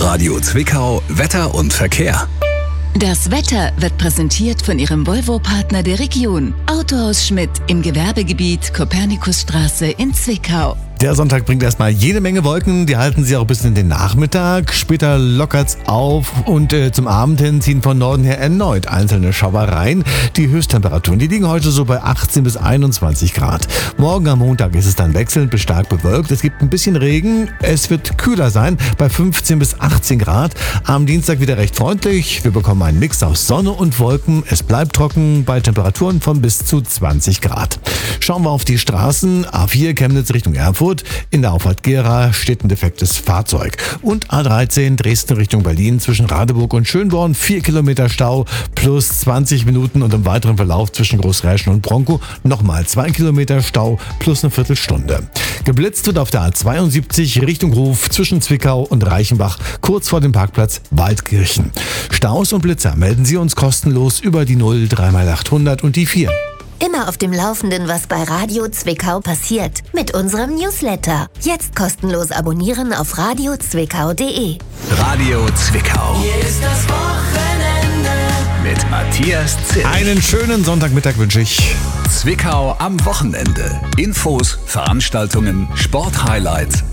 Radio Zwickau Wetter und Verkehr. Das Wetter wird präsentiert von Ihrem Volvo-Partner der Region. Autohaus Schmidt im Gewerbegebiet Kopernikusstraße in Zwickau. Der Sonntag bringt erstmal jede Menge Wolken, die halten sich auch bis in den Nachmittag. Später lockert's auf und zum Abend hin ziehen von Norden her erneut einzelne Schauer rein. Die Höchsttemperaturen, die liegen heute so bei 18 bis 21 Grad. Morgen am Montag ist es dann wechselnd bis stark bewölkt. Es gibt ein bisschen Regen. Es wird kühler sein bei 15 bis 18 Grad. Am Dienstag wieder recht freundlich. Wir bekommen einen Mix aus Sonne und Wolken. Es bleibt trocken bei Temperaturen von bis zu 20 Grad. Schauen wir auf die Straßen. A4 Chemnitz Richtung Erfurt. In der Auffahrt Gera steht ein defektes Fahrzeug. Und A13 Dresden Richtung Berlin zwischen Radeburg und Schönborn 4 Kilometer Stau plus 20 Minuten und im weiteren Verlauf zwischen Großräschen und Bronkow nochmal 2 Kilometer Stau plus eine Viertelstunde. Geblitzt wird auf der A72 Richtung Ruf zwischen Zwickau und Reichenbach kurz vor dem Parkplatz Waldkirchen. Staus und Blitzer melden Sie uns kostenlos über die 0 3x800 und die 4. Immer auf dem Laufenden, was bei Radio Zwickau passiert. Mit unserem Newsletter. Jetzt kostenlos abonnieren auf radiozwickau.de. Radio Zwickau. Hier ist das Wochenende. Mit Matthias Zill. Einen schönen Sonntagmittag wünsche ich. Zwickau am Wochenende. Infos, Veranstaltungen, Sporthighlights